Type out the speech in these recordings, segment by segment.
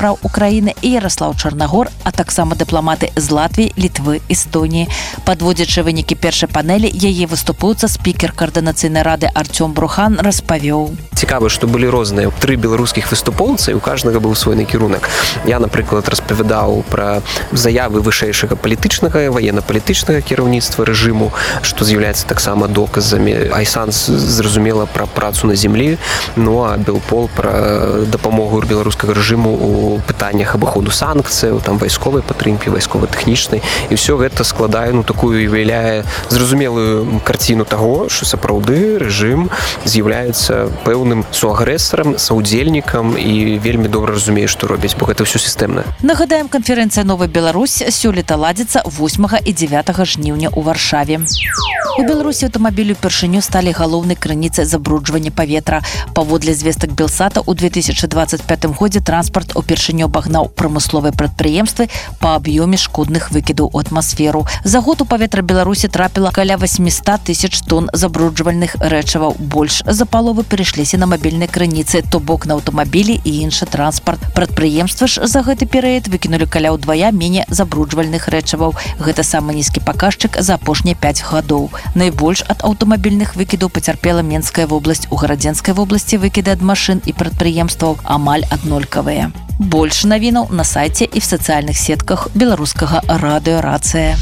спраў Украіны і Ярослаў Чарнагор, а таксама дыпламаты з Латвіі, Літвы, Эстоніі. Падводзячы вынікі першай панелі, яе выступуецца спікер каардынацыйнай рады Артём Брухан распавёў. Цікава, што былі розныя 3 беларускіх выступоўцы, і у кожнага быў свой накірунак. Я, напрыклад, распавядаў пра заявы вышэйшага палітычнага, ваенна-палітычнага кіраўніцтва рэжыму, што з'яўляецца таксама доказамі. Айсан зразумела пра працу на землі, ну а Белпол пра дапамогу беларускага рэжыму ў пытаннях абыходу санкцыяў, там вайсковай падтрымкі, вайскова-тэхнічнай, і ўсё гэта складае такую уяўляе зразумелую карціну таго, што сапраўды рэжым з'яўляецца пэўным суагрэсарам, саўдзельнікам і вельмі добра разумее, што робяць, бо гэта ўсё сістэмна. Нагадаем, канферэнцыя «Новая Беларусь» сёлета ладзіцца 8 і 9 жніўня ў Варшаве. У Беларусі аўтамабілі ўпершыню сталі галоўнай крыніцай забруджвання паветра. Паводле звестак Белсата, у 2025 годзе транспарт упершыню абагнаў прамысловыя прадпрыемствы па аб'ёме шкодных выкідаў у атмасферу. За год у паветра Беларусі трапіла каля 800 тысяч тонн забруджвальных рэчываў. Больш за паловы перайшліся на мабільныя крыніцы, то бок на аўтамабілі і іншы транспарт. Прадпрыемствы ж за гэты перыяд выкінулі каля ўдвая меней забруджвальных рэчываў. Гэта самы нізкі паказчык за апошнія 5 гадоў. Найбольш ад аўтамабільных выкідаў пацярпела Менская вобласць. У Гарадзенскай вобласці выкіды ад машын і прадпрыемстваў амаль аднолькавыя. Больш навінаў на сайце і в сацыяльных сетках беларускага радыё «Рацыя».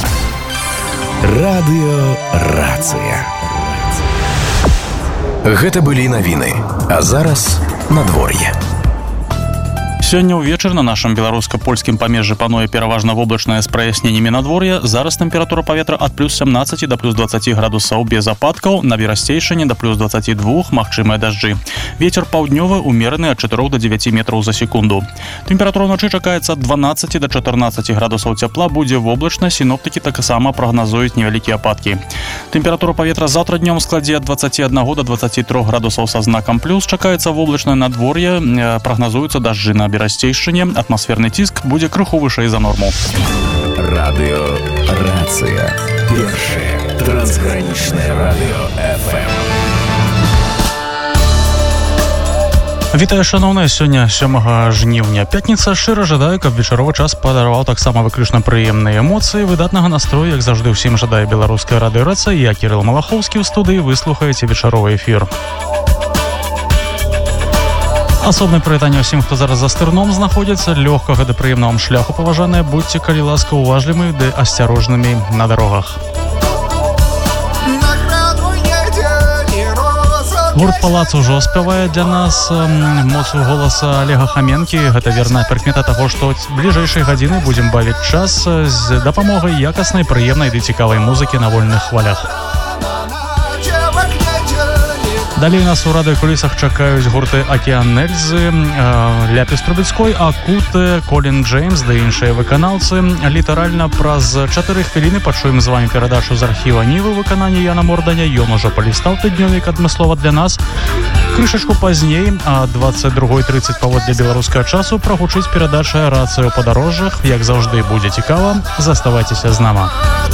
Радыё «Рацыя». Гэта былі навіны. А зараз надвор'е. Сёння ўвечары на нашым беларуска-польскім памежжы пануе пераважна воблачнае з праясненнямі надвор'я. Зараз тэмпература паветра ад плюс 17 да плюс 20 градусаў без ападкаў, на Берасцейшыне да плюс 22, магчымыя дажджы. Вецер паўднёвы умераны ад 4 до 9 метраў за секунду. Тэмпература ўначы чакаецца ад 12 до 14 градусаў цяпла, будзе воблачна, сіноптыкі таксама прагназуюць невялікія ападкі. Тэмпература паветра заўтра днём складзе ад 21 до 23 градусаў са знакам плюс, чакаецца воблачнае надвор'е, прагназуюцца дажджы на Берасцейшыне, атмасферны ціск будзе крыху вышэй за норму. Радыё «Рацыя». Першае трансгранічнае радыё FM. Вітаю, шановныя, сёння 7 жніўня. Пятніца. Шчыра жадаю, каб вечаровы час падараваў таксама выключна прыемныя эмоцыі, выдатнага настрою, як заўжды ўсім жадае беларуская радыё «Рацыя». Я Кірыл Малахоўскі ў студыі, вы слухаеце вечаровы эфір. Асобнае прывітанне ўсім, хто зараз за стырном знаходзіцца, лёгкага да прыемнага шляху, паважаныя, будьце, калі ласка, уважлівымі ды асцярожнымі на дарогах. Гурт «Палац» ужо спявае для нас моцу голаса Олега Хаменкі. Гэта верная прыкмета таго, што бліжэйшай гадзіны будзем бавіць час з дапамогай якаснай, прыемнай ды цікавай музыкі на вольных хвалях. Далей нас у радыёкулісах чакаюць гурты «Акіян Эльзы», «Ляпіс Трубецкой», «Акуты», «Колін Джеймс» ды іншыя выканаўцы. Літаральна праз 4 хвіліны пачуем з вамі перадачу з архіва Нівы выканання Яна Морданя. Ён ужо палістаў тыднёвік адмыслова для нас. Крышачку пазней, а 22:30 паводле беларускага часу, прагучыць перадача «Рацыя ў падарожжах». Як заўжды, будзе цікава. Заставайцеся з нами.